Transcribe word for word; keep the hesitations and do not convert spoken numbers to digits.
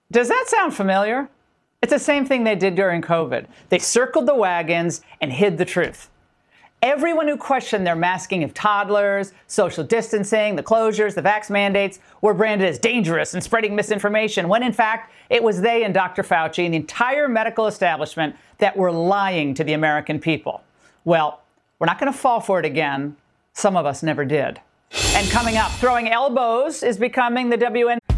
Does that sound familiar? It's the same thing they did during COVID. They circled the wagons and hid the truth. Everyone who questioned their masking of toddlers, social distancing, the closures, the vax mandates were branded as dangerous and spreading misinformation, when in fact it was they and Doctor Fauci and the entire medical establishment that were lying to the American people. Well, we're not going to fall for it again. Some of us never did. And coming up, throwing elbows is becoming the W N